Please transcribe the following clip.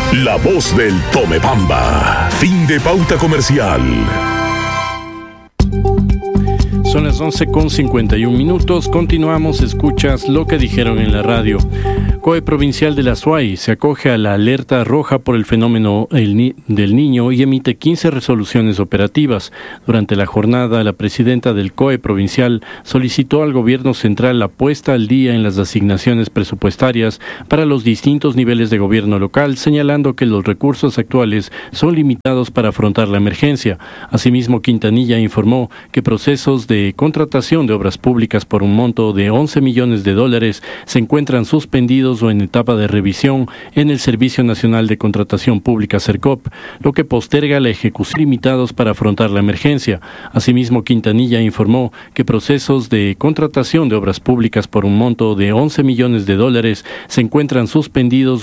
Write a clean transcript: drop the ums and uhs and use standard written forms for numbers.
La voz del Tomebamba. Fin de pauta comercial. Son las 11:51. Continuamos, escuchas lo que dijeron en la radio. COE Provincial de la SUAY se acoge a la alerta roja por el fenómeno del Niño y emite 15 resoluciones operativas. Durante la jornada, la presidenta del COE Provincial solicitó al Gobierno Central la puesta al día en las asignaciones presupuestarias para los distintos niveles de gobierno local, señalando que los recursos actuales son limitados para afrontar la emergencia. Asimismo, Quintanilla informó que procesos de contratación de obras públicas por un monto de $11 millones se encuentran suspendidos o en etapa de revisión en el Servicio Nacional de Contratación Pública SERCOP, lo que posterga la ejecución limitados para afrontar la emergencia. Asimismo, Quintanilla informó que procesos de contratación de obras públicas por un monto de $11 millones se encuentran suspendidos